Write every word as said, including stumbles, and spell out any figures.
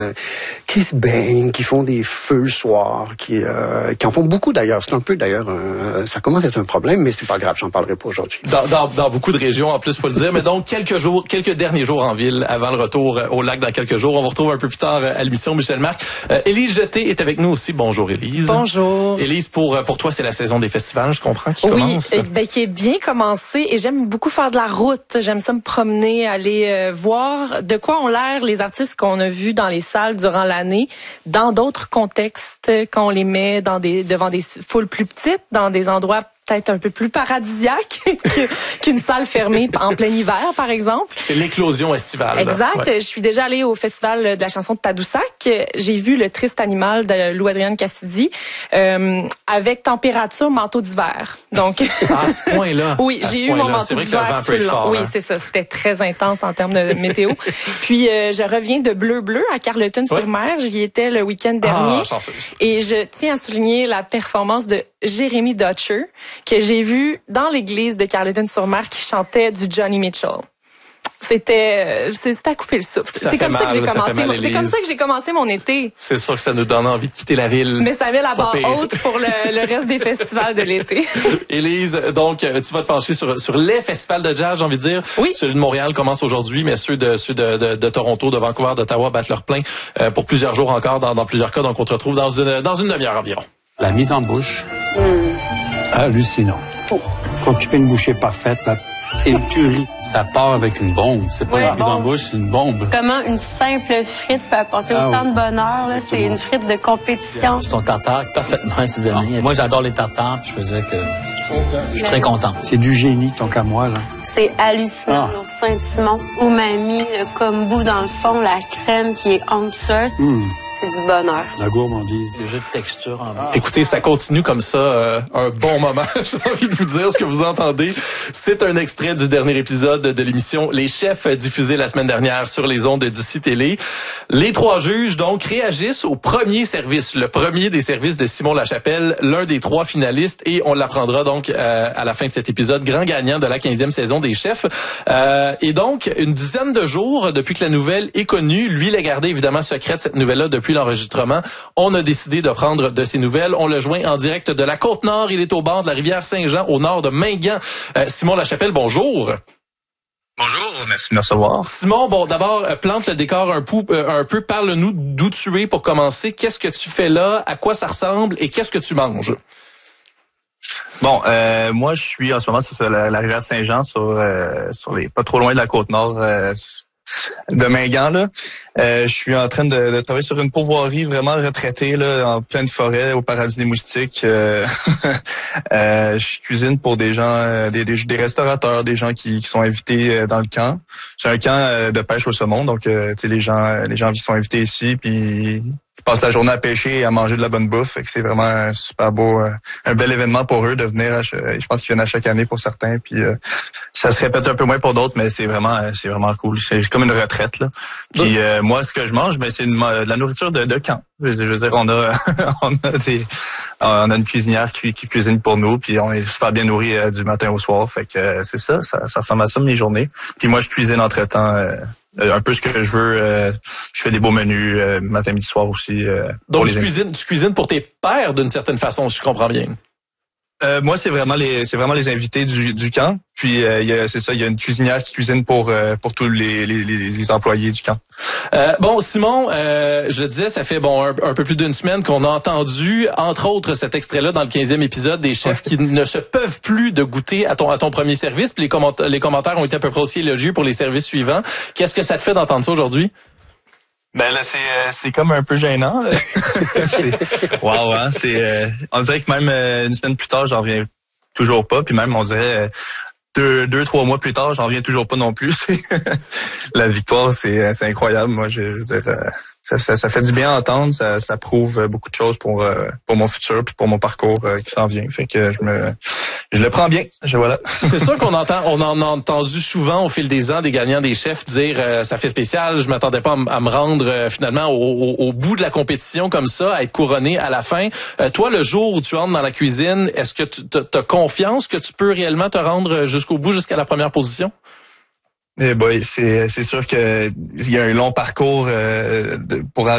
qui se baignent, qui font des feux le soir, qui euh, qui en font beaucoup d'ailleurs. C'est un peu d'ailleurs, un, ça commence à être un problème, mais c'est pas grave, j'en parlerai pas aujourd'hui. Dans, dans, dans beaucoup de régions, en plus, faut le dire. Mais donc quelques jours, quelques derniers jours en ville, avant le retour au lac dans quelques jours. On vous retrouve un peu plus tard à l'émission, Michel Marc. Euh, Élise Jeté est avec nous aussi. Bonjour Élise. Bonjour. Élise, pour pour toi, c'est la saison des festivals, je comprends, qui oui, commence. Oui, ben, qui est bien commencé. Et j'aime beaucoup faire de la route. J'aime ça me promener, aller euh, voir de quoi ont l'air les artistes qu'on a vus dans les salles durant l'année, dans d'autres contextes, quand on les met dans des devant des foules plus petites, dans des endroits peut-être un peu plus paradisiaque qu'une salle fermée en plein hiver, par exemple. C'est l'éclosion estivale. Exact. Ouais. Je suis déjà allée au festival de la chanson de Tadoussac. J'ai vu Le Triste Animal de Lou-Adrienne Cassidy euh, avec température manteau d'hiver. Donc à ce point-là. Oui, j'ai eu mon manteau d'hiver tout le long. Oui, c'est ça. C'était très intense en termes de météo. Puis euh, je reviens de Bleu Bleu à Carleton-sur-Mer. Ouais. J'y étais le week-end dernier. Ah, chanceuse. Et je tiens à souligner la performance de Jérémy Dutcher, que j'ai vu dans l'église de Carleton-sur-Mer qui chantait du Johnny Mitchell. C'était c'était à couper le souffle. C'est comme, ça que j'ai commencé. C'est comme ça que j'ai commencé mon été. C'est sûr que ça nous donne envie de quitter la ville. Mais ça met la barre haute pour le, le reste des festivals de l'été. Élise, donc tu vas te pencher sur sur les festivals de jazz, j'ai envie de dire. Oui. Celui de Montréal commence aujourd'hui, mais ceux de ceux de, de, de Toronto, de Vancouver, d'Ottawa battent leur plein euh, pour plusieurs jours encore dans, dans plusieurs cas. Donc on te retrouve dans une dans une demi-heure environ. La mise en bouche, mm. hallucinant. Oh. Quand tu fais une bouchée parfaite, là, c'est une tuerie. Ça part avec une bombe. C'est pas ouais, une mise en bouche, c'est une bombe. Comment une simple frite peut apporter ah, autant oui. de bonheur. Là, c'est une frite de compétition. C'est ton tartare parfaitement assaisonné. Ah, moi, j'adore les tartares. Puis je faisais que je suis très content. C'est du génie, tant qu'à moi, là. C'est hallucinant ah. au Saint-Simon. Où m'a mis le kombu dans le fond, la crème qui est onctueuse. Mm. C'est du bonheur. La gourmandise. Le jeu de texture en ah. Écoutez, ça continue comme ça euh, un bon moment. J'ai envie de vous dire ce que vous entendez. C'est un extrait du dernier épisode de l'émission Les Chefs, diffusé la semaine dernière sur les ondes de D'ici Télé. Les trois juges, donc, réagissent au premier service, le premier des services de Simon Lachapelle, l'un des trois finalistes, et on l'apprendra donc euh, à la fin de cet épisode, grand gagnant de la quinzième saison des Chefs. Euh, et donc, une dizaine de jours depuis que la nouvelle est connue, lui l'a gardé évidemment secrète, cette nouvelle-là, depuis l'enregistrement. On a décidé de prendre de ses nouvelles. On le joint en direct de la Côte-Nord. Il est au bord de la rivière Saint-Jean, au nord de Mingan. Euh, Simon Lachapelle, bonjour. Bonjour, merci de me recevoir. Simon, bon, d'abord, plante le décor un peu, euh, un peu. Parle-nous d'où tu es pour commencer. Qu'est-ce que tu fais là? À quoi ça ressemble? Et qu'est-ce que tu manges? Bon, euh, moi, je suis en ce moment sur la, la rivière Saint-Jean, sur, euh, sur les, pas trop loin de la Côte-Nord, euh, de Mingan, là. Euh, je suis en train de, de travailler sur une pourvoirie vraiment retraitée, là, en pleine forêt, au paradis des moustiques. Euh, euh, je cuisine pour des gens, des, des, des restaurateurs, des gens qui, qui sont invités dans le camp. C'est un camp de pêche au saumon, donc euh, tu sais, les gens, les gens qui sont invités ici, puis ils passent la journée à pêcher et à manger de la bonne bouffe. Fait que c'est vraiment un super beau, un bel événement pour eux de venir. À, je pense qu'ils viennent à chaque année pour certains, puis euh, ça se répète un peu moins pour d'autres, mais c'est vraiment, c'est vraiment cool. C'est comme une retraite, là. Puis euh, moi, ce que je mange, ben c'est de la nourriture de, de camp. Je veux dire, on a, on a des, on a une cuisinière qui, qui cuisine pour nous, puis on est super bien nourris euh, du matin au soir. Fait que euh, c'est ça, ça, ça ressemble à ça mes journées. Puis moi, je cuisine entre-temps. Euh, un peu ce que je veux. Euh, je fais des beaux menus euh, matin, midi, soir aussi. Euh, Donc tu cuisines, tu cuisines pour tes pairs d'une certaine façon, si je comprends bien. Euh, moi, c'est vraiment les, c'est vraiment les invités du, du camp. Puis euh, y a, c'est ça, il y a une cuisinière qui cuisine pour euh, pour tous les, les, les employés du camp. Euh, bon, Simon, euh, je le disais, ça fait bon un, un peu plus d'une semaine qu'on a entendu, entre autres, cet extrait-là dans le quinzième épisode des chefs qui ne se peuvent plus de goûter à ton à ton premier service. Puis les commentaires, les commentaires ont été à peu près aussi élogieux pour les services suivants. Qu'est-ce que ça te fait d'entendre ça aujourd'hui? Ben là, c'est c'est comme un peu gênant. Wow, hein, c'est euh, on dirait que même euh, une semaine plus tard, j'en reviens toujours pas, puis même on dirait euh, deux deux trois mois plus tard, j'en reviens toujours pas non plus. La victoire, c'est c'est incroyable. Moi, je, je veux dire, euh, ça, ça ça fait du bien à entendre, ça ça prouve beaucoup de choses pour euh, pour mon futur puis pour mon parcours euh, qui s'en vient. Fait que je me je le prends bien. Je voilà. C'est sûr qu'on entend, on en a entendu souvent au fil des ans des gagnants des chefs dire euh, ça fait spécial. Je m'attendais pas à, m- à me rendre euh, finalement au, au, au bout de la compétition comme ça, à être couronné à la fin. Euh, toi, le jour où tu entres dans la cuisine, est-ce que tu as confiance que tu peux réellement te rendre jusqu'au bout, jusqu'à la première position? Eh boy, c'est c'est sûr que il y a un long parcours euh, de, pour